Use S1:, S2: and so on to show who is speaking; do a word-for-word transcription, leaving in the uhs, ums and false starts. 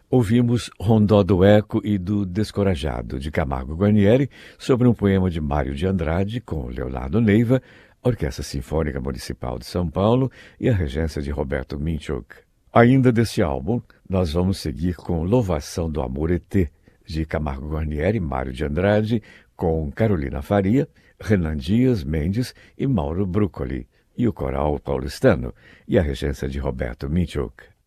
S1: Ouvimos Rondó do Eco e do Descorajado, de Camargo Guarnieri, sobre um poema de Mário de Andrade, com Leonardo Neiva, Orquestra Sinfônica Municipal de São Paulo e a regência de Roberto Minchuk. Ainda deste álbum, nós vamos seguir com Louvação do Amor Etê, de Camargo Guarnieri, Mário de Andrade, com Carolina Faria, Renan Dias Mendes e Mauro Bruccoli, e o coral paulistano, e a regência de Roberto Minchuk.